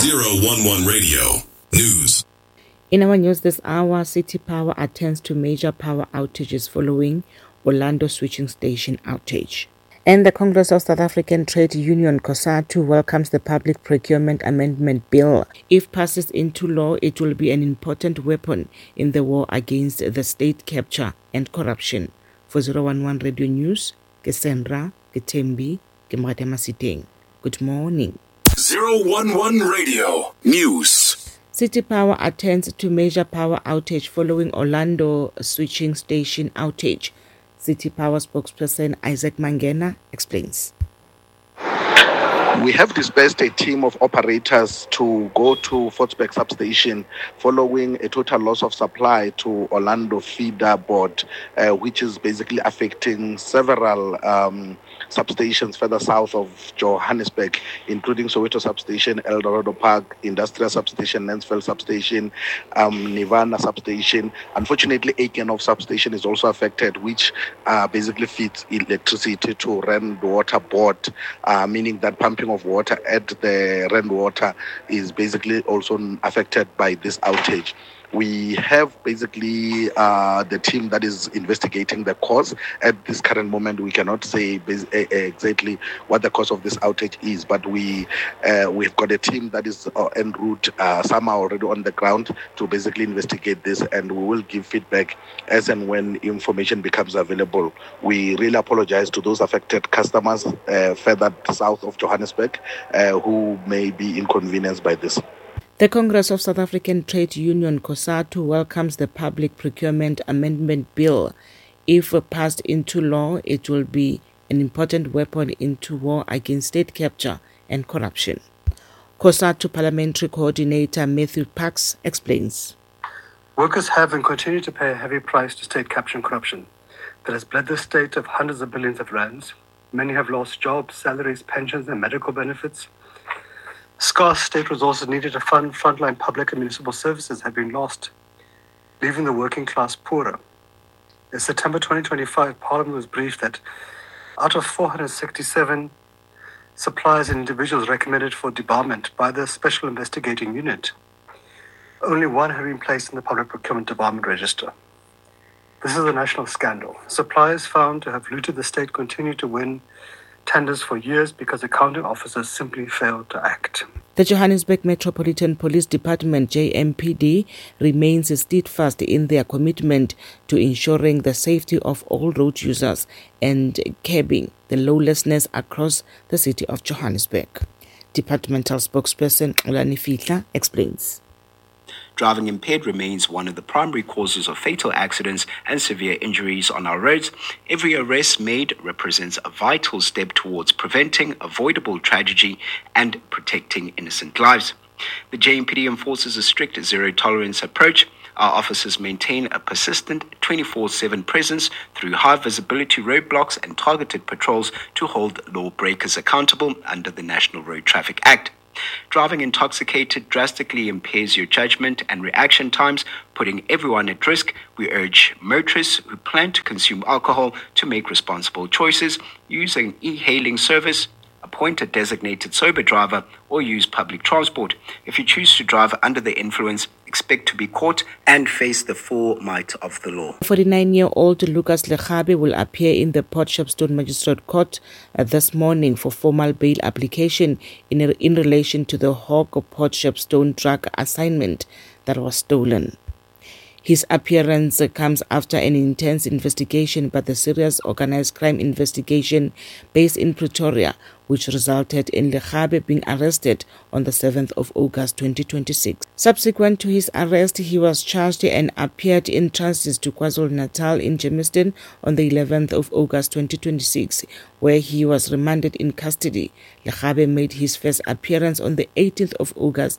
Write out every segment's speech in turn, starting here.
011 Radio News. In our news this hour, City Power attends to major power outages following Orlando switching station outage. And the Congress of South African Trade Union, COSATU, welcomes the Public Procurement Amendment Bill. If passes into law, it will be an important weapon in the war against the state capture and corruption. For 011 Radio News, Kesendra, Ketembi, Kemrate Masiteng. Good morning. 011 Radio News. City Power attends to major power outage following Orlando switching station outage. City Power spokesperson Isaac Mangena explains. We have dispersed a team of operators to go to Fortsburg substation following a total loss of supply to Orlando feeder board, which is basically affecting several substations further south of Johannesburg, including Soweto substation, El Dorado Park, Industrial substation, Mansfield substation, Nirvana substation. Unfortunately, Aikenhof substation is also affected, which basically feeds electricity to Rand Water Board, meaning that pumping of water at the Rand Water is basically also affected by this outage. We have basically the team that is investigating the cause. At this current moment, we cannot say exactly what the cause of this outage is, but we've got a team that is en route. Some are already on the ground to basically investigate this, and we will give feedback as and when information becomes available. We really apologize to those affected customers further south of Johannesburg who may be inconvenienced by this. The Congress of South African Trade Union, COSATU, welcomes the Public Procurement Amendment Bill. If passed into law, it will be an important weapon into war against state capture and corruption. COSATU Parliamentary Coordinator Matthew Parks explains. Workers have and continue to pay a heavy price to state capture and corruption that has bled the state of hundreds of billions of rands. Many have lost jobs, salaries, pensions, and medical benefits. Scarce state resources needed to fund frontline public and municipal services have been lost, leaving the working class poorer. In September 2025, Parliament was briefed that out of 467 suppliers and individuals recommended for debarment by the Special Investigating Unit, only one had been placed in the Public Procurement Debarment Register. This is a national scandal. Suppliers found to have looted the state continue to win tenders for years because accounting officers simply failed to act. The Johannesburg Metropolitan Police Department, JMPD, remains steadfast in their commitment to ensuring the safety of all road users and curbing the lawlessness across the city of Johannesburg. Departmental spokesperson Olani Fihla explains. Driving impaired remains one of the primary causes of fatal accidents and severe injuries on our roads. Every arrest made represents a vital step towards preventing avoidable tragedy and protecting innocent lives. The JMPD enforces a strict zero-tolerance approach. Our officers maintain a persistent 24/7 presence through high-visibility roadblocks and targeted patrols to hold lawbreakers accountable under the National Road Traffic Act. Driving intoxicated drastically impairs your judgment and reaction times, putting everyone at risk. We urge motorists who plan to consume alcohol to make responsible choices, use an e-hailing service, appoint a designated sober driver, or use public transport. If you choose to drive under the influence, expect to be caught and face the full might of the law. 49-year-old Lucas Lekgabe will appear in the Port Shepstone Magistrate Court this morning for formal bail application in relation to the Hawk Port Shepstone drug assignment that was stolen. His appearance comes after an intense investigation by the Serious Organised Crime Investigation based in Pretoria, which resulted in Lekgabe being arrested on the 7th of August 2026. Subsequent to his arrest, he was charged and appeared in transit to KwaZulu-Natal in Germiston on the 11th of August 2026, where he was remanded in custody. Lekgabe made his first appearance on the 18th of August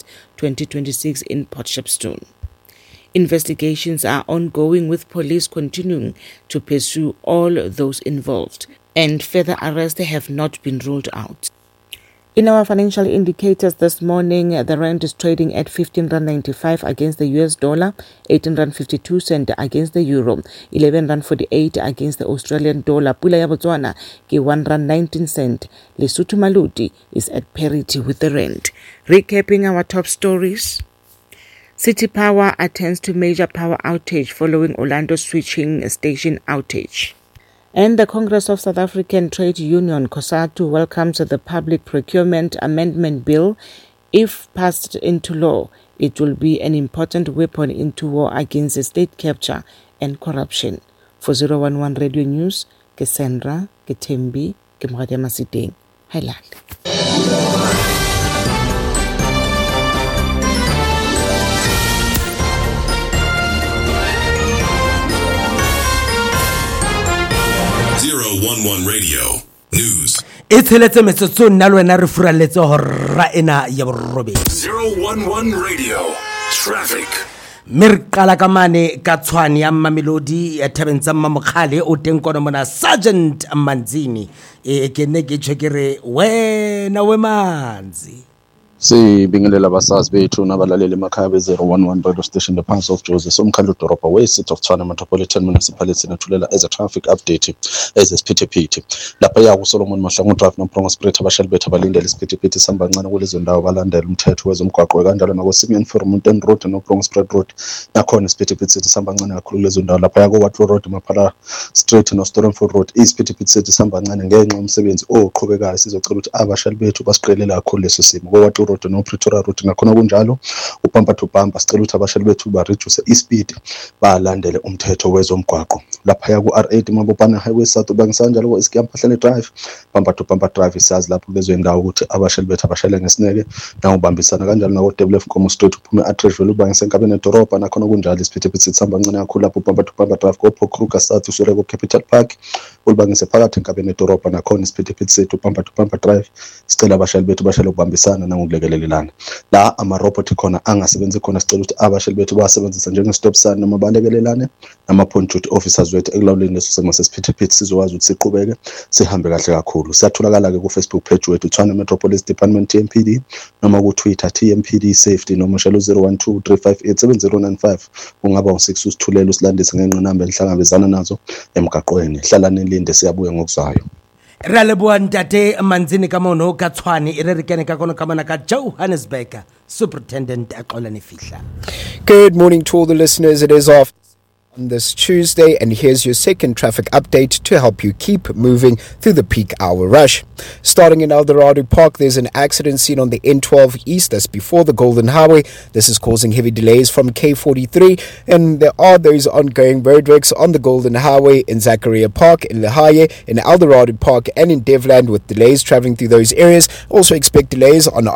2026 in Port Shepstone. Investigations are ongoing, with police continuing to pursue all those involved, and further arrests have not been ruled out. In our financial indicators this morning, the rand is trading at 15.95 rand against the US dollar, 18.52 rand against the euro, 11.48 rand against the Australian dollar. Pula ya Botswana ke 1.19 rand. Lesotho Maludi is at parity with the rand. Recapping our top stories. City Power attends to major power outage following Orlando switching station outage. And the Congress of South African Trade Union, COSATU, welcomes the Public Procurement Amendment Bill. If passed into law, it will be an important weapon into war against state capture and corruption. For 011 Radio News, ke Sandra, ke Thembi, ke Mradi Masiteng. Highlight. 011 Radio News. Itseletse metsotso nna lwena re furalletse horra ena ya borobedi. 011 Radio Traffic. Mirqala ka mane ka Tshwane ya Mamelodi ya Thabeng tsa Mmamokhale o teng kono mona Sergeant Manzini ke ne ke tshekere wena we manzi. Sibingelela abasazi bethu nabalaleli emakhaya be-011 radio station the Pulse of Jozi somkhandlu Doropa we-City of Tshwane Metropolitan Municipality nethulela as a traffic update as isiphithiphithi lapha ya kuSolomon Mahlangu Drive noProngo Spirit abashali bethu abalindele isiphithiphithi sihamba kancane kulezo ndawo balandela umthetho wezomgwaqo kanjalo nakoSimeon Foremountain Road noProngo Spirit Road nakhona isiphithiphithi sihamba kancane kakhulu kulezo ndawo lapha ya kuWatlo Road Maphala Street noStormford Road isiphithiphithi sihamba kancane ngenxa yomsebenzi oqhubekayo sizocela ukuthi abashali bethu basiqelela kakhulu leso simo kuWatlo Road no Pretoria Road nakhona kunjalo ubamba to bamba sicela ukuthi abashali bethu ba reduce ispeed balandele umthetho wezomgwaqo lapha ya ku R8 Mabopane Highway South bangisanjalo ko Iskiampahlele Drive bamba to bamba drive siyazi lapho lezo indawo ukuthi abashali bethu abashale ngesineke nangubambisana kanjalo nako Devlef Komo Street uphume Atteridgeville ubangisenkabeni edorobha nakhona kunjalo isiphithiphithi sihamba kancane kakhulu lapho bamba to bamba drive ko Kruger South usure ko Capital Park ulibangise phakathi enkabeni edorobha nakhona isiphithiphithi sethu bamba to bamba drive sicela abashali bethu bashale ukubambisana nangokulekelelana la amarobot khona angasebenzi khona sicela ukuthi abashali bethu basebenzisa njenge stop sign noma balekelelane nama point duty officers wethu ekulawuleni leso simo sesiphithiphithi sizokwazi ukuthi siqhubeke sihambe kahle kakhulu siyatholakala ke ku Facebook page wethu Tshwane Metropolitan Department TMPD noma ku Twitter TMPD Safety noma shalo 0123587095 ungaba u6 usithulela usilandise ngenqinamba enhlangabezana nazo emgaqweni hlala nilinde siyabuya ngokuzayo. Raleboa ntate Manzini ka mono ka Tshwane e re re kene ka kono ka mana ka Johannesburg Superintendent Axolani Fihla. Good morning to all the listeners. It is off on this Tuesday, and here's your second traffic update to help you keep moving through the peak hour rush. Starting in Eldorado Park, there's an accident seen on the N12 East, that's before the Golden Highway. This is causing heavy delays from K43, and there are those ongoing roadworks on the Golden Highway in Zachariah Park, in Lahaye, in Eldorado Park, and in Devland, with delays traveling through those areas. Also expect delays on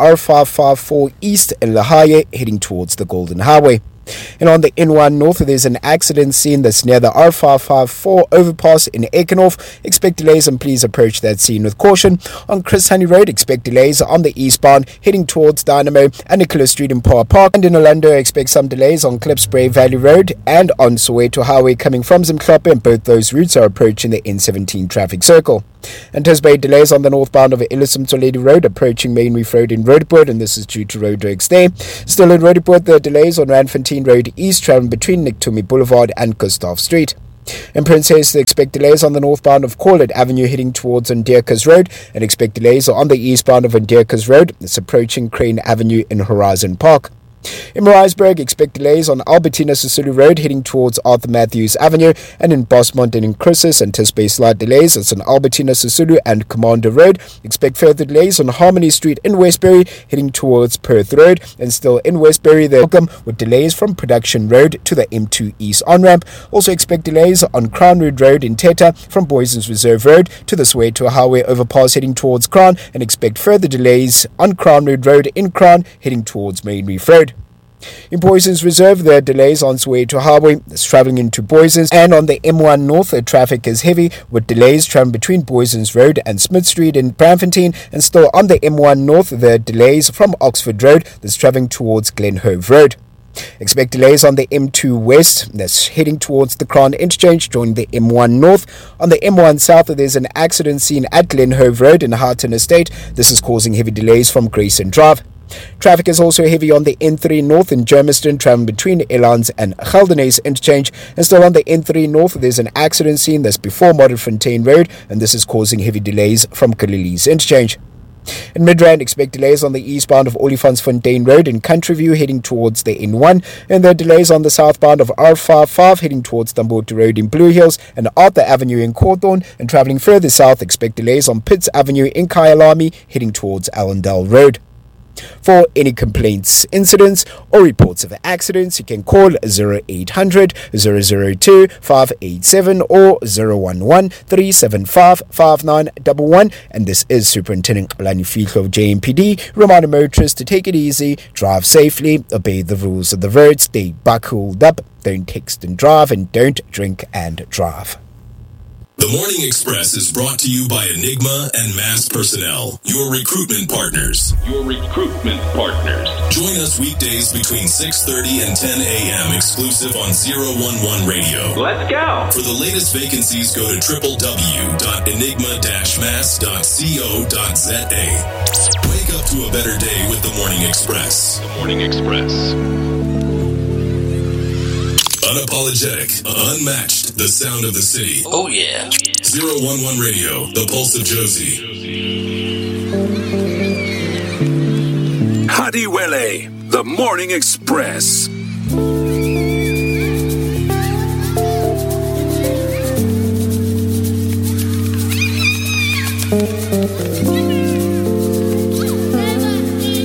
R554 East in Lahaye, heading towards the Golden Highway. And on the N1 North, there's an accident scene that's near the R554 overpass in Ekenhof. Expect delays and please approach that scene with caution. On Chris Honey Road, expect delays on the eastbound heading towards Dynamo and Nicholas Street in Power Park. And in Orlando, expect some delays on Klipspray Valley Road and on Soweto Highway coming from Zimklop, and both those routes are approaching the N17 traffic circle. Anticipate delays on the northbound of Ilisim Toledo Road approaching Main Reef Road in Roodepoort, and this is due to roadworks there. Still in Roodepoort, there are delays on Randfontein Road East traveling between Niktumi Boulevard and Gustav Street. In Princess, they expect delays on the northbound of Corlett Avenue heading towards Ndierkas Road, and expect delays on the eastbound of Ndierkas Road. It's approaching Crane Avenue in Horizon Park. In Maritzburg, expect delays on Albertina Sisulu Road heading towards Arthur Matthews Avenue, and in Bosmont and in Chrysis, anticipate slight delays. It's on Albertina Sisulu and Commander Road. Expect further delays on Harmony Street in Westbury heading towards Perth Road, and still in Westbury, they're welcome with delays from Production Road to the M2 East on-ramp. Also expect delays on Crown Road in Teta from Boysons Reserve Road to the Soweto Highway overpass heading towards Crown, and expect further delays on Crown Road in Crown heading towards Main Reef Road. In Boysons Reserve, there are delays on Soweto Highway that's travelling into Boysons, and on the M1 North, the traffic is heavy with delays travelling between Boysons Road and Smith Street in Braamfontein, and still on the M1 North, there are delays from Oxford Road that's travelling towards Glenhove Road. Expect delays on the M2 West, that's heading towards the Crown Interchange, joining the M1 North. On the M1 South, there's an accident scene at Glenhove Road in Harton Estate. This is causing heavy delays from Grayson Drive. Traffic is also heavy on the N3 North in Germiston, traveling between Elands and Geldenhuys Interchange. And still on the N3 North, there's an accident scene that's before Modderfontein Road, and this is causing heavy delays from Galilees Interchange. In Midrand, expect delays on the eastbound of Olifantsfontein Road in Countryview heading towards the N1, and there are delays on the southbound of R55 heading towards Tambote Road in Blue Hills and Arthur Avenue in Cawthorne, and travelling further south, expect delays on Pitts Avenue in Kyalami heading towards Allendale Road. For any complaints, incidents, or reports of accidents, you can call 0800 002 587 or 011 375 5911. And this is Superintendent Lani Fihlo of JMPD. Remind motorists to take it easy, drive safely, obey the rules of the road, stay buckled up, don't text and drive, and don't drink and drive. The Morning Express is brought to you by Enigma and Mass Personnel, your recruitment partners. Join us weekdays between 6:30 and 10 a.m. exclusive on 011 Radio. Let's go. For the latest vacancies, go to www.enigma-mass.co.za. Wake up to a better day with The Morning Express. The Morning Express. Unapologetic, unmatched, the sound of the city. Oh, yeah. 011 Radio, the pulse of Josie. Hadiwele, the Morning Express.